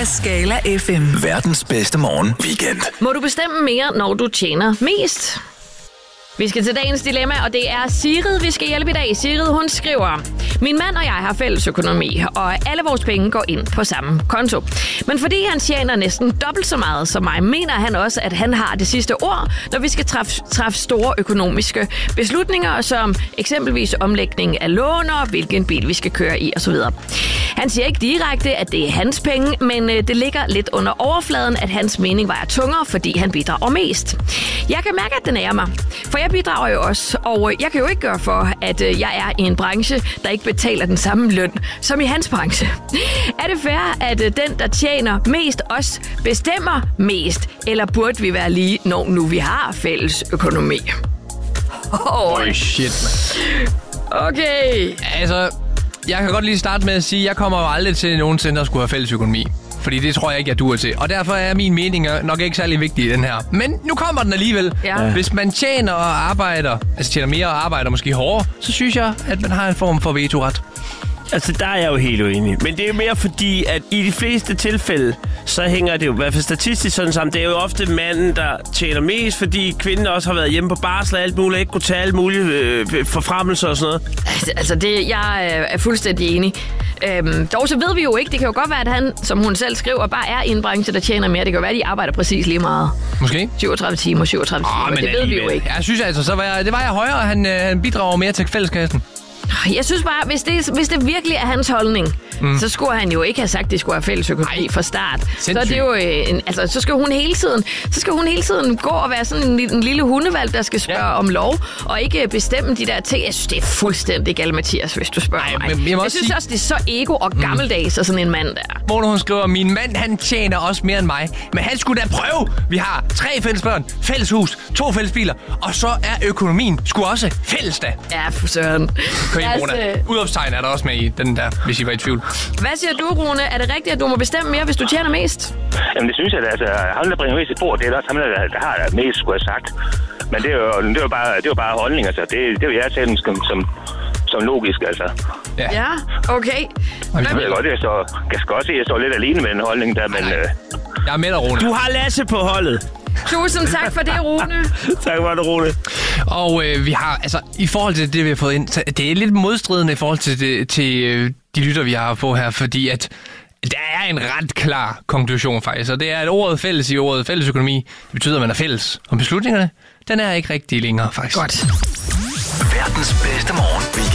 af Skala FM. Verdens bedste morgen weekend. Må du bestemme mere, når du tjener mest? Vi skal til dagens dilemma, og det er Sigrid, vi skal hjælpe i dag. Sigrid, hun skriver: Min mand og jeg har fælles økonomi, og alle vores penge går ind på samme konto. Men fordi han tjener næsten dobbelt så meget som mig, mener han også, at han har det sidste ord, når vi skal træffe store økonomiske beslutninger, som eksempelvis omlægning af låner, hvilken bil vi skal køre i osv. Han siger ikke direkte, at det er hans penge, men det ligger lidt under overfladen, at hans mening vejer tungere, fordi han bidrager mest. Jeg kan mærke, at det nærer mig, for jeg bidrager jo også, og jeg kan jo ikke gøre for, at jeg er i en branche, der ikke betaler den samme løn som i hans branche. Er det fair, at den, der tjener mest, også bestemmer mest, eller burde vi være lige, når nu vi har fælles økonomi? Shit, man. Okay. Altså, jeg kan godt lige starte med at sige, at jeg kommer jo aldrig til nogensinde at skulle have fælles økonomi. Fordi det tror jeg ikke, jeg duer til. Og derfor er min mening nok ikke særlig vigtig i den her. Men nu kommer den alligevel. Ja. Hvis man tjener og arbejder, altså tjener mere og arbejder måske hårdere, så synes jeg, at man har en form for vetoret. Altså, der er jeg jo helt uenig. Men det er jo mere fordi, at i de fleste tilfælde, så hænger det jo i hvert fald statistisk sådan sammen. Det er jo ofte manden, der tjener mest, fordi kvinden også har været hjemme på barsel og alt muligt, ikke kunne tage alle mulige forfremmelser og sådan noget. Altså, jeg er fuldstændig enig. Dog så ved vi jo ikke. Det kan jo godt være, at han, som hun selv skriver, bare er i en branche, der tjener mere. Det kan jo være, at de arbejder præcis lige meget. Måske. 37 timer, men det ved vi jo ikke. Jeg synes altså, det var jeg højere, og han bidrager mere til fælleskassen. Jeg synes bare, hvis det virkelig er hans holdning, så skulle han jo ikke have sagt, at det skulle have fælles økonomi fra start. Så er det jo så skal hun hele tiden gå og være sådan en lille hundevalg, der skal spørge om lov, og ikke bestemme de der ting. Jeg synes, det er fuldstændig galt, Mathias, hvis du spørger mig. Men jeg synes også, det er så ego og gammeldags og sådan en mand der. Mona, hun skriver: Min mand, han tjener også mere end mig, men han skulle da prøve. Vi har 3 fælles børn, fælles hus, 2 fælles biler, og så er økonomien sgu også fælles da. Ja, for søren. Udopstegn er der også med i den der, hvis I var i tvivl. Hvad siger du, Rune? Er det rigtigt, at du må bestemme mere, hvis du tjener mest? Jamen, det synes jeg, altså, ham, der bringer mest til bord, det er også ham, der har det mest, skulle jeg sagt. Men det er jo bare holdning, altså. Det er jo jeg selv som logisk, altså. Ja, okay. Jeg ved godt, jeg skal også se, at jeg står lidt alene med en holdning der, men... Jeg er med dig, Rune. Du har Lasse på holdet. Tusind tak for det, Rune. Tak for det, Rune. Og vi har, altså, i forhold til det, vi har fået ind, det er lidt modstridende i forhold til de lytter, vi har på her, fordi at der er en ret klar konklusion faktisk, og det er, at ordet fælles i ordet fællesøkonomi betyder, at man er fælles. Og beslutningerne, den er ikke rigtig længere faktisk. Godt. Verdens bedste morgen.